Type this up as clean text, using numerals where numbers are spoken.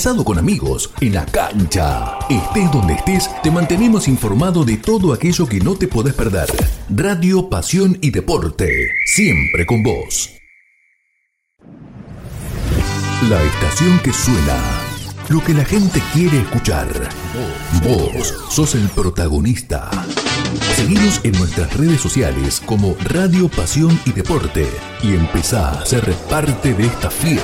asado con amigos, en la cancha. Estés donde estés, te mantenemos informado de todo aquello que no te podés perder. Radio, pasión y deporte, siempre con vos. La estación que suena, lo que la gente quiere escuchar. Vos sos el protagonista. Seguinos en nuestras redes sociales como Radio, Pasión y Deporte y empezá a ser parte de esta fiesta.